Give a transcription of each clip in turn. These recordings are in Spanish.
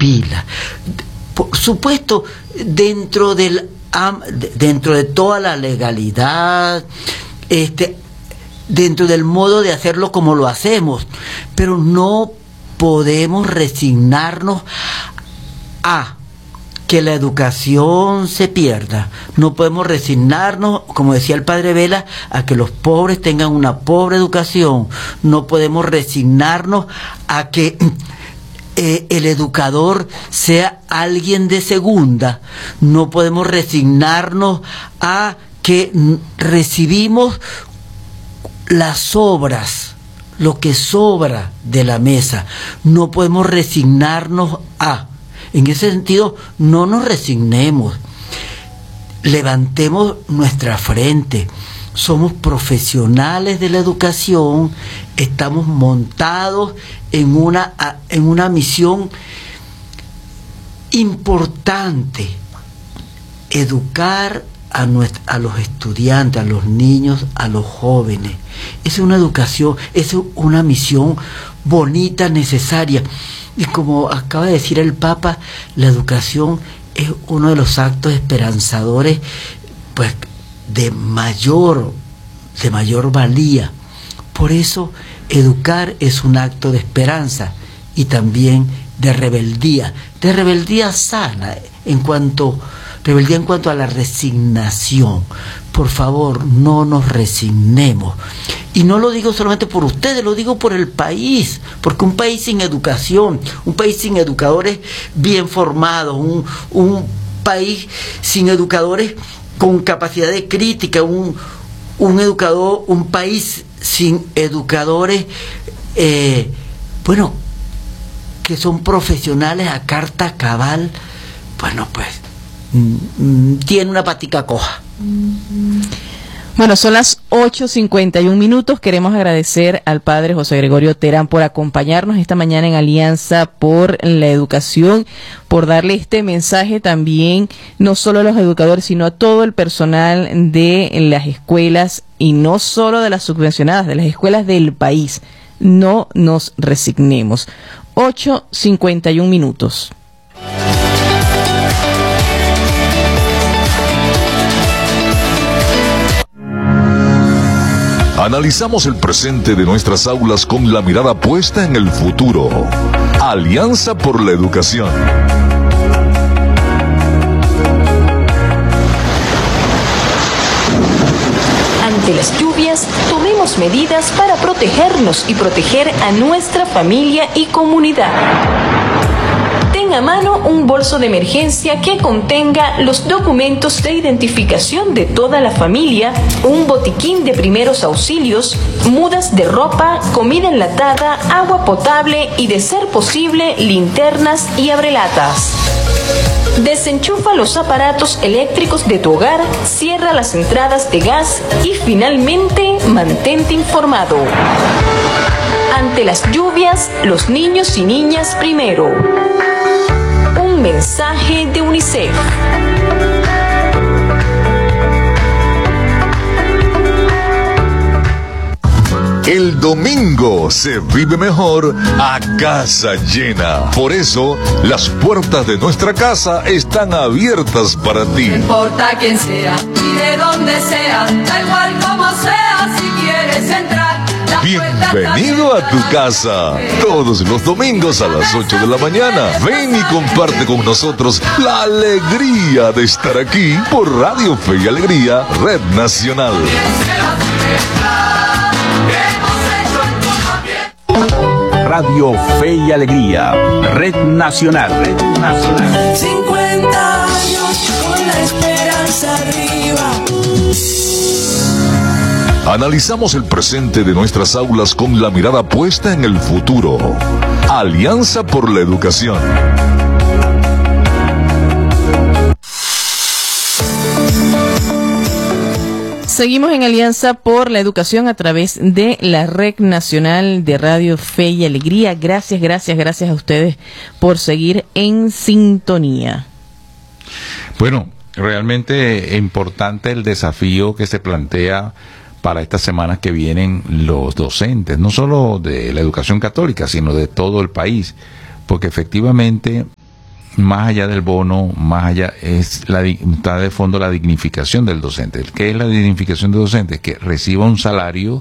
pilas. Por supuesto, dentro de toda la legalidad, dentro del modo de hacerlo como lo hacemos, pero no podemos resignarnos a que la educación se pierda. No podemos resignarnos, como decía el padre Vela, a que los pobres tengan una pobre educación. No podemos resignarnos a que el educador sea alguien de segunda. No podemos resignarnos a que recibimos las sobras, lo que sobra de la mesa. No podemos resignarnos a... En ese sentido, no nos resignemos. Levantemos nuestra frente. Somos profesionales de la educación, estamos montados en una misión importante: educar a los estudiantes, a los niños, a los jóvenes. Es una educación, es una misión bonita, necesaria. Y como acaba de decir el Papa, la educación es uno de los actos esperanzadores, pues, de mayor valía. Por eso educar es un acto de esperanza y también de rebeldía sana, rebeldía en cuanto a la resignación. Por favor, no nos resignemos. Y no lo digo solamente por ustedes, lo digo por el país, porque un país sin educación, un país sin educadores bien formados, un país sin educadores con capacidad de crítica, un país sin educadores, que son profesionales a carta cabal, bueno, pues tiene una patica coja. Bueno, son las 8:51. Queremos agradecer al padre José Gregorio Terán por acompañarnos esta mañana en Alianza por la Educación, por darle este mensaje también, no solo a los educadores, sino a todo el personal de las escuelas, y no solo de las subvencionadas, de las escuelas del país. No nos resignemos. 8:51. Analizamos el presente de nuestras aulas con la mirada puesta en el futuro. Alianza por la Educación. Ante las lluvias, tomemos medidas para protegernos y proteger a nuestra familia y comunidad. Tenga a mano un bolso de emergencia que contenga los documentos de identificación de toda la familia, un botiquín de primeros auxilios, mudas de ropa, comida enlatada, agua potable y, de ser posible, linternas y abrelatas. Desenchufa los aparatos eléctricos de tu hogar, cierra las entradas de gas y, finalmente, mantente informado. Ante las lluvias, los niños y niñas primero. Un mensaje de UNICEF. El domingo se vive mejor a casa llena. Por eso, las puertas de nuestra casa están abiertas para ti. No importa quién sea y de dónde sea, da igual como sea, si quieres entrar. Bienvenido a tu casa. Todos los domingos a las 8 de la mañana. Ven y comparte con nosotros la alegría de estar aquí por Radio Fe y Alegría, Red Nacional. Radio Fe y Alegría, Red Nacional. 50 años con la esperanza arriba. Analizamos el presente de nuestras aulas con la mirada puesta en el futuro. Alianza por la Educación. Seguimos en Alianza por la Educación a través de la Red Nacional de Radio Fe y Alegría. Gracias a ustedes por seguir en sintonía. Bueno, realmente importante el desafío que se plantea para estas semanas que vienen los docentes, no solo de la educación católica, sino de todo el país, porque efectivamente más allá del bono, más allá, está de fondo la dignificación del docente. ¿Qué es la dignificación del docente? Que reciba un salario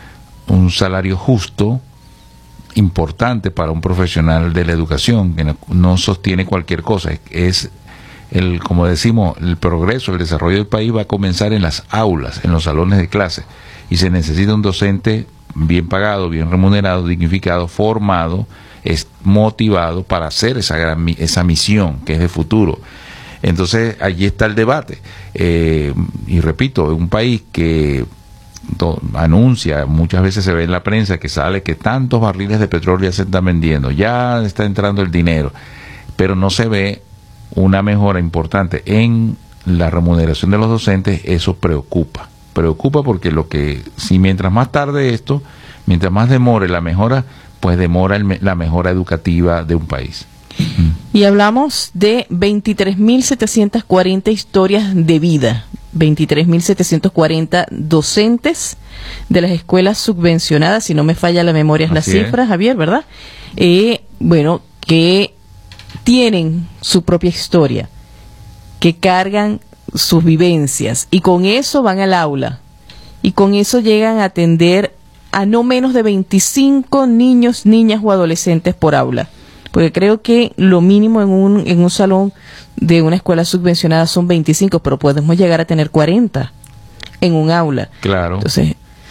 justo, importante para un profesional de la educación, que no sostiene cualquier cosa. Es como decimos, el progreso, el desarrollo del país va a comenzar en las aulas, en los salones de clase, y se necesita un docente bien pagado, bien remunerado, dignificado, formado, es motivado para hacer esa misión que es de futuro. Entonces allí está el debate, y repito, un país que anuncia, muchas veces se ve en la prensa que sale que tantos barriles de petróleo ya se están vendiendo, ya está entrando el dinero, pero no se ve una mejora importante en la remuneración de los docentes. Eso preocupa porque si mientras más tarde esto, mientras más demore la mejora, pues demora la mejora educativa de un país. Y hablamos de 23.740 historias de vida, 23.740 docentes de las escuelas subvencionadas, si no me falla la memoria es las cifras, Javier, ¿verdad? Bueno, que tienen su propia historia, que cargan sus vivencias y con eso van al aula y con eso llegan a atender a no menos de 25 niños, niñas o adolescentes por aula, porque creo que lo mínimo en un salón de una escuela subvencionada son 25, pero podemos llegar a tener 40 en un aula. Claro. Entonces,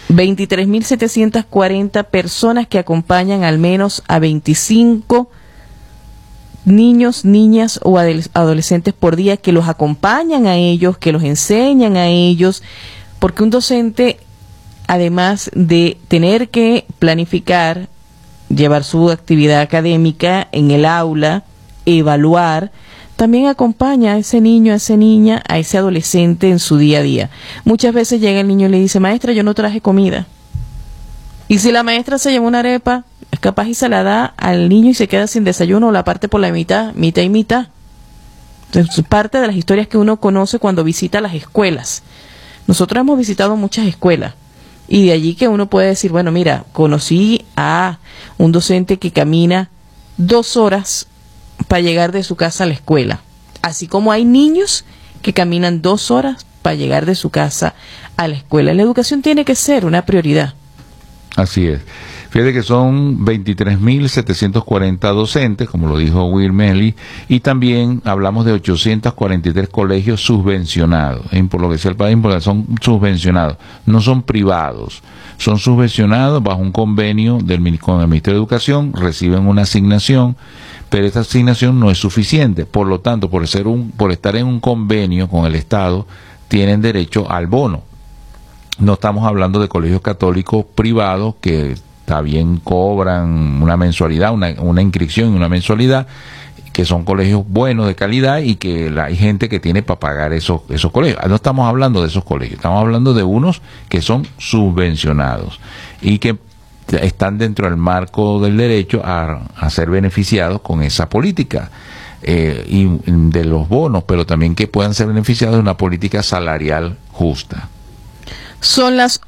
23.740 personas que acompañan al menos a 25 niños, niñas o adolescentes por día, que los acompañan a ellos, que los enseñan a ellos, porque un docente, además de tener que planificar, llevar su actividad académica en el aula, evaluar, también acompaña a ese niño, a esa niña, a ese adolescente en su día a día. Muchas veces llega el niño y le dice: maestra, yo no traje comida. Y si la maestra se lleva una arepa, es capaz y se la da al niño y se queda sin desayuno, o la parte por la mitad y mitad. Entonces, parte de las historias que uno conoce cuando visita las escuelas. Nosotros hemos visitado muchas escuelas y de allí que uno puede decir: bueno, mira, conocí a un docente que camina 2 horas para llegar de su casa a la escuela. Así como hay niños que caminan 2 horas para llegar de su casa a la escuela. La educación tiene que ser una prioridad. Así es. Fíjate que son 23.740 docentes, como lo dijo Will Melly, y también hablamos de 843 colegios subvencionados, por lo que sea el país, porque son subvencionados, no son privados, son subvencionados bajo un convenio con el Ministerio de Educación, reciben una asignación, pero esta asignación no es suficiente, por lo tanto, por estar en un convenio con el Estado, tienen derecho al bono. No estamos hablando de colegios católicos privados que está bien cobran una mensualidad, una inscripción y una mensualidad, que son colegios buenos, de calidad, y que hay gente que tiene para pagar esos colegios. No estamos hablando de esos colegios, estamos hablando de unos que son subvencionados y que están dentro del marco del derecho a ser beneficiados con esa política y de los bonos, pero también que puedan ser beneficiados de una política salarial justa. Son las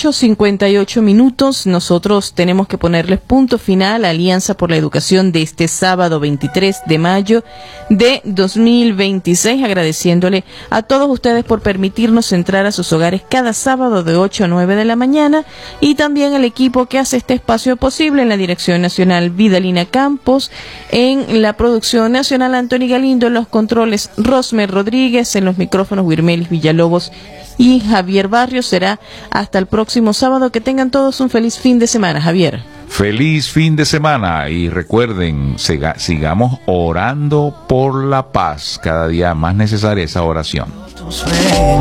8:58. Nosotros tenemos que ponerles punto final a Alianza por la Educación de este sábado 23 de mayo de 2026, agradeciéndole a todos ustedes por permitirnos entrar a sus hogares cada sábado de 8 a 9 de la mañana, y también al equipo que hace este espacio posible: en la Dirección Nacional Vidalina Campos, en la Producción Nacional Anthony Galindo, en los controles Rosmer Rodríguez, en los micrófonos Wirmelis Villalobos y Javier Barrios. Será hasta el próximo sábado. Que tengan todos un feliz fin de semana. Javier. Feliz fin de semana, y recuerden, sigamos orando por la paz. Cada día más necesaria esa oración.